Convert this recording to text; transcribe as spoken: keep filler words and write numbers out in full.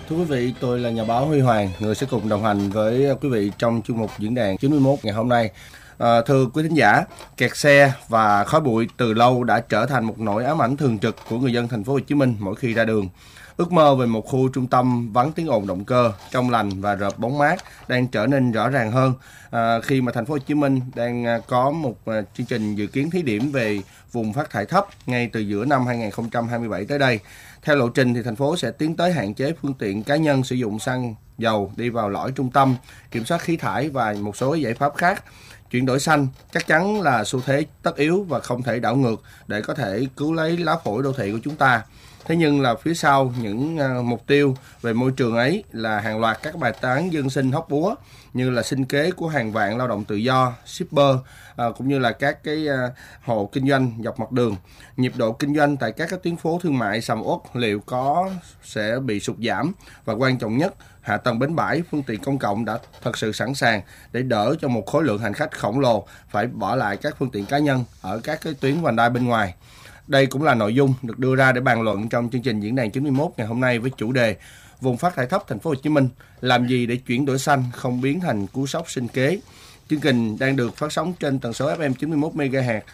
Thưa quý vị, tôi là nhà báo Huy Hoàng, người sẽ cùng đồng hành với quý vị trong chuyên mục Diễn đàn chín mươi mốt ngày hôm nay. À, thưa quý thính giả, kẹt xe và khói bụi từ lâu đã trở thành một nỗi ám ảnh thường trực của người dân thành phố Hồ Chí Minh mỗi khi ra đường. Ước mơ về một khu trung tâm vắng tiếng ồn động cơ, trong lành và rợp bóng mát đang trở nên rõ ràng hơn à, khi mà thành phố Hồ Chí Minh đang có một à, chương trình dự kiến thí điểm về vùng phát thải thấp ngay từ giữa năm hai không hai bảy tới đây. Theo lộ trình thì thành phố sẽ tiến tới hạn chế phương tiện cá nhân sử dụng xăng dầu đi vào lõi trung tâm, kiểm soát khí thải và một số giải pháp khác. Chuyển đổi xanh chắc chắn là xu thế tất yếu và không thể đảo ngược để có thể cứu lấy lá phổi đô thị của chúng ta. Thế nhưng là phía sau những uh, mục tiêu về môi trường ấy là hàng loạt các bài toán dân sinh hóc búa, như là sinh kế của hàng vạn lao động tự do, shipper, uh, cũng như là các cái uh, hộ kinh doanh dọc mặt đường. Nhịp độ kinh doanh tại các cái tuyến phố thương mại sầm uất liệu có sẽ bị sụt giảm, và quan trọng nhất, hạ tầng bến bãi, phương tiện công cộng đã thật sự sẵn sàng để đỡ cho một khối lượng hành khách khổng lồ phải bỏ lại các phương tiện cá nhân ở các cái tuyến vành đai bên ngoài. Đây cũng là nội dung được đưa ra để bàn luận trong chương trình Diễn đàn chín mươi mốt ngày hôm nay với chủ đề vùng phát thải thấp thành phố Hồ Chí Minh, làm gì để chuyển đổi xanh không biến thành cú sốc sinh kế. Chương trình đang được phát sóng trên tần số ép em chín mươi mốt mê ga héc